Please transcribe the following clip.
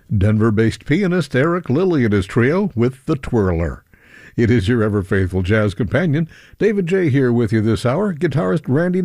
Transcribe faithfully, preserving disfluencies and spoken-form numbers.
Denver-based pianist Eric Lilly and his trio with The Twirler. It is your ever-faithful jazz companion, David J. here with you this hour. Guitarist Randy